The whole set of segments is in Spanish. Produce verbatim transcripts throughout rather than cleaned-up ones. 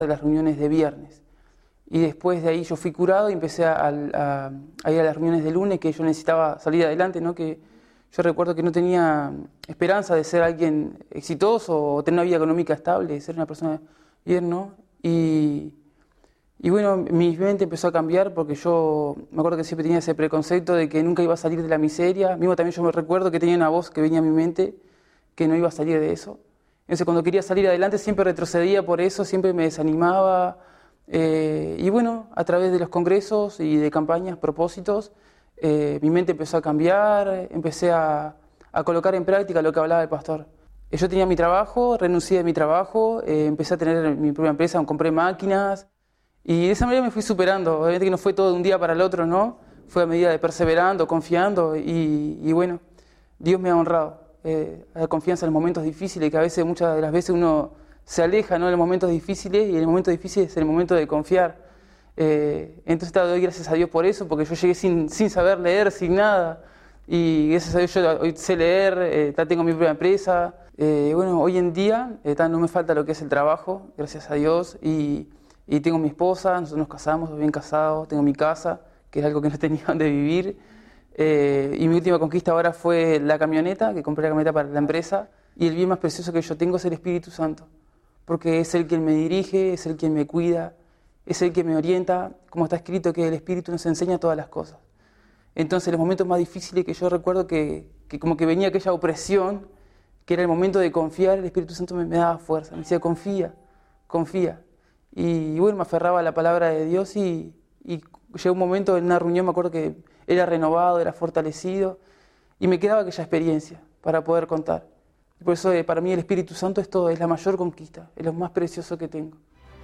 de las reuniones de viernes. Y después de ahí yo fui curado y empecé a, a, a ir a las reuniones de lunes, que yo necesitaba salir adelante, ¿no? Que yo recuerdo que no tenía esperanza de ser alguien exitoso o tener una vida económica estable, de ser una persona bien, ¿no? Y, y bueno, mi mente empezó a cambiar porque yo me acuerdo que siempre tenía ese preconcepto de que nunca iba a salir de la miseria. Mismo también yo me recuerdo que tenía una voz que venía a mi mente que no iba a salir de eso. Entonces cuando quería salir adelante siempre retrocedía por eso, siempre me desanimaba. Eh, y bueno, a través de los congresos y de campañas, propósitos, eh, mi mente empezó a cambiar, empecé a, a colocar en práctica lo que hablaba el pastor. Eh, yo tenía mi trabajo, renuncié de mi trabajo, eh, empecé a tener mi propia empresa, compré máquinas y de esa manera me fui superando. Obviamente que no fue todo de un día para el otro, ¿no? Fue a medida de perseverando, confiando y, y bueno, Dios me ha honrado. Eh, la confianza en los momentos difíciles, que a veces, muchas de las veces uno se aleja, ¿no?, en los momentos difíciles, y el momento difícil es el momento de confiar. Eh, entonces te doy gracias a Dios por eso, porque yo llegué sin, sin saber leer, sin nada, y gracias a Dios yo hoy sé leer, eh, tengo mi propia empresa. Eh, bueno, hoy en día eh, no me falta lo que es el trabajo, gracias a Dios, y, y tengo mi esposa, nosotros nos casamos, bien casados, tengo mi casa, que es algo que no tenía donde vivir. Eh, y mi última conquista ahora fue la camioneta, que compré la camioneta para la empresa, y el bien más precioso que yo tengo es el Espíritu Santo, porque es el quien me dirige, es el quien me cuida, es el que me orienta, como está escrito que el Espíritu nos enseña todas las cosas. Entonces, en los momentos más difíciles que yo recuerdo que, que como que venía aquella opresión, que era el momento de confiar, el Espíritu Santo me, me daba fuerza, me decía confía, confía. Y, y bueno, me aferraba a la palabra de Dios y, y llegó un momento en una reunión, me acuerdo que era renovado, era fortalecido y me quedaba aquella experiencia para poder contar. Por eso eh, para mí el Espíritu Santo es todo, es la mayor conquista, es lo más precioso que tengo.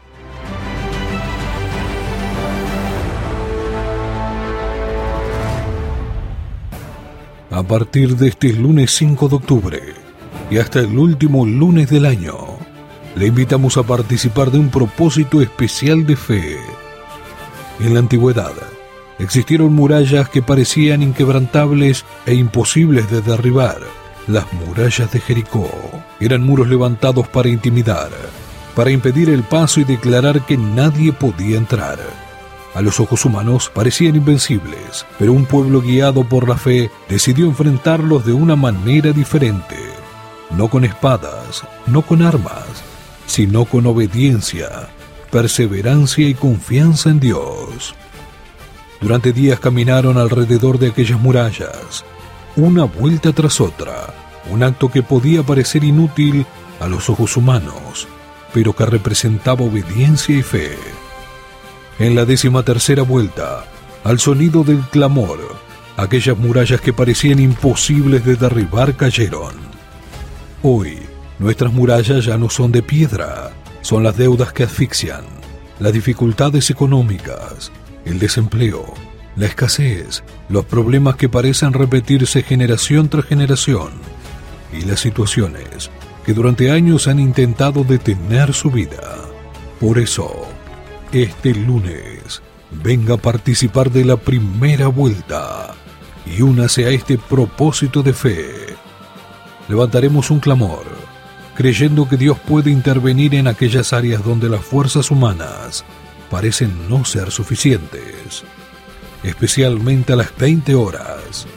A partir de este lunes cinco de octubre y hasta el último lunes del año, le invitamos a participar de un propósito especial de fe. En la antigüedad, existieron murallas que parecían inquebrantables e imposibles de derribar. Las murallas de Jericó eran muros levantados para intimidar, para impedir el paso y declarar que nadie podía entrar. A los ojos humanos parecían invencibles, pero un pueblo guiado por la fe decidió enfrentarlos de una manera diferente. No con espadas, no con armas, sino con obediencia, perseverancia y confianza en Dios. Durante días caminaron alrededor de aquellas murallas, una vuelta tras otra, un acto que podía parecer inútil a los ojos humanos, pero que representaba obediencia y fe. En la décima tercera vuelta, al sonido del clamor, aquellas murallas que parecían imposibles de derribar cayeron. Hoy, nuestras murallas ya no son de piedra, son las deudas que asfixian, las dificultades económicas, el desempleo, la escasez, los problemas que parecen repetirse generación tras generación y las situaciones que durante años han intentado detener su vida. Por eso, este lunes, venga a participar de la primera vuelta y únase a este propósito de fe. Levantaremos un clamor, creyendo que Dios puede intervenir en aquellas áreas donde las fuerzas humanas parecen no ser suficientes, especialmente a las veinte horas.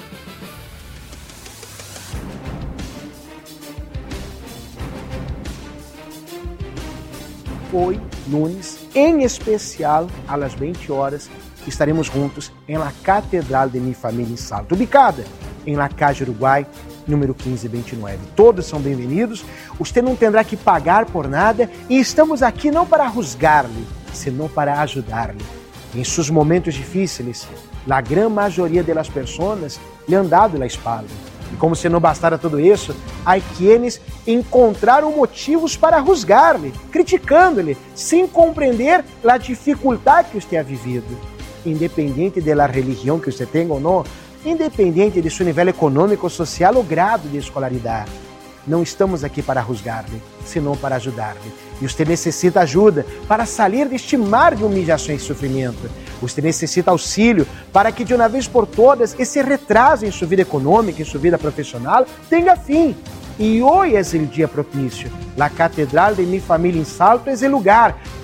Hoy, lunes, en especial a las veinte horas, estaremos juntos en la Catedral de Mi Familia en Salto, ubicada en la calle Uruguay, número quinze vinte e nove. Todos são bem-vindos, você não terá que pagar por nada e estamos aqui não para juzgar-lhe, senão para ajudar-lhe. Em seus momentos difíceis, a grande maioria das pessoas lhe han dado a espalda. E como se não bastara tudo isso, há quienes encontraram motivos para juzgar-lhe, criticando-lhe, sem compreender a dificuldade que você ha vivido. Independente da religião que você tenha ou não, independente de seu nível econômico, social ou grado de escolaridade. Não estamos aqui para juzgar-lhe, senão para ajudar-lhe. E você necessita ajuda para sair deste mar de humilhação e sofrimento. Você necessita auxílio para que de uma vez por todas esse retraso em sua vida econômica, em sua vida profissional, tenha fim. E hoje é o dia propício. A Catedral de Mi Família em Salto é o lugar